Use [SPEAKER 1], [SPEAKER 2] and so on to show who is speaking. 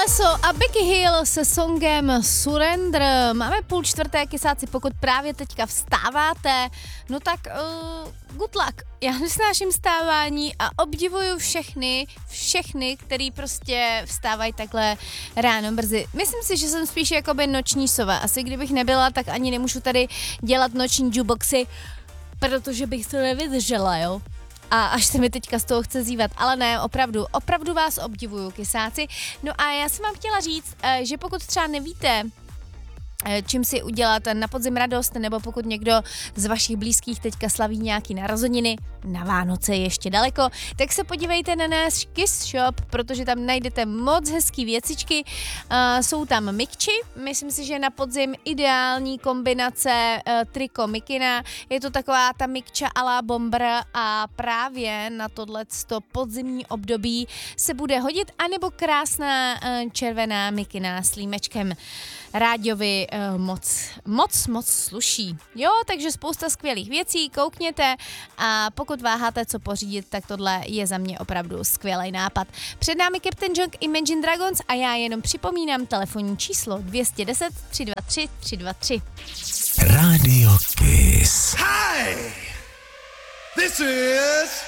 [SPEAKER 1] Alesso a Becky Hill se songem Surrender. Máme 3:30, kysáci, pokud právě teďka vstáváte, no tak good luck. Já nesnáším vstávání a obdivuju všechny, který prostě vstávají takhle ráno brzy. Myslím si, že jsem spíš jakoby noční sova. Asi kdybych nebyla, tak ani nemůžu tady dělat noční jukeboxy, protože bych to nevydržela, jo. A až se mi teďka z toho chce zívat, ale ne, opravdu vás obdivuju, kysáci. No a já jsem vám chtěla říct, že pokud třeba nevíte, čím si udělat na podzim radost, nebo pokud někdo z vašich blízkých teďka slaví nějaký narozeniny, na Vánoce je ještě daleko, tak se podívejte na náš Kiss Shop, protože tam najdete moc hezký věcičky, jsou tam mikči, myslím si, že na podzim ideální kombinace triko mikina, je to taková ta mikča a la bomber a právě na tohleto podzimní období se bude hodit, anebo krásná červená mikina s límečkem. Ráďovi moc sluší. Jo, takže spousta skvělých věcí, koukněte a pokud váháte, co pořídit, tak tohle je za mě opravdu skvělý nápad. Před námi Captain Junk, Imagine Dragons a já jenom připomínám telefonní číslo 210 323 323.
[SPEAKER 2] Radio Kiss.
[SPEAKER 3] Hi! This is